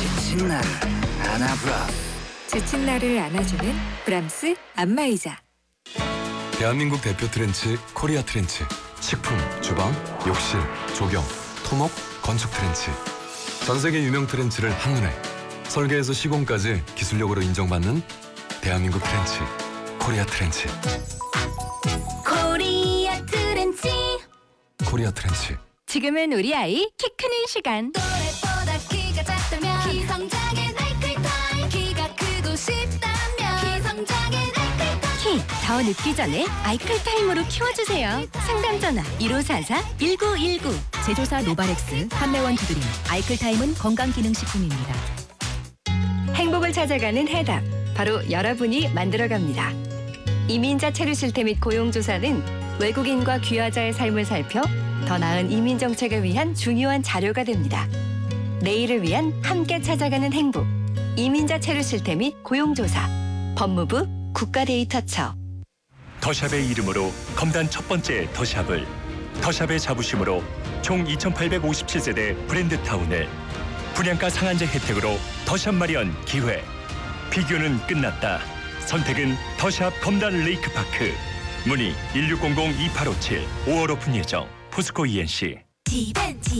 지친 나를 안아브라. 지친 나를 안아주는 브람스 안마의자. 대한민국 대표 트렌치 코리아 트렌치. 식품, 주방, 욕실, 조경, 토목, 건축 트렌치. 전 세계 유명 트렌치를 한눈에 설계에서 시공까지 기술력으로 인정받는 대한민국 트렌치 코리아 트렌치. 코리아 트렌치. 코리아 트렌치. 지금은 우리 아이 키 크는 시간. 또래보다 키가 작다면 키성장의 나이클타임. 키가 크고 싶다면 키성장의 나이클타임. 키 더 늦기 전에 아이클 타임으로 키워주세요. 상담 전화 1544-1919. 제조사 노바렉스, 판매원 두드림, 아이클 타임은 건강기능식품입니다. 행복을 찾아가는 해답. 바로 여러분이 만들어갑니다. 이민자 체류 실태 및 고용조사는 외국인과 귀화자의 삶을 살펴 더 나은 이민 정책을 위한 중요한 자료가 됩니다. 내일을 위한 함께 찾아가는 행복. 이민자 체류 실태 및 고용조사. 법무부 국가데이터처. 더샵의 이름으로 검단 첫 번째 더샵을, 더샵의 자부심으로 총 2,857세대 브랜드타운을, 분양가 상한제 혜택으로 더샵 마련 기회. 비교는 끝났다. 선택은 더샵 검단 레이크파크. 문의 1600-2857. 5월 오픈 예정. 포스코 ENC.